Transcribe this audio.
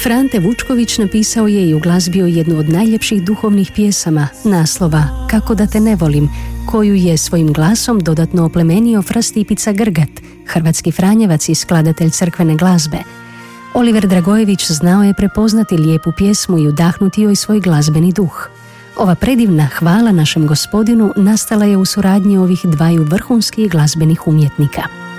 Frante Vučković napisao je i uglazbio jednu od najljepših duhovnih pjesama, naslova Kako da te ne volim, koju je svojim glasom dodatno oplemenio Fra Stipica Grgat, hrvatski franjevac i skladatelj crkvene glazbe. Oliver Dragojević znao je prepoznati lijepu pjesmu i udahnuti joj svoj glazbeni duh. Ova predivna hvala našem Gospodinu nastala je u suradnji ovih dvaju vrhunskih glazbenih umjetnika.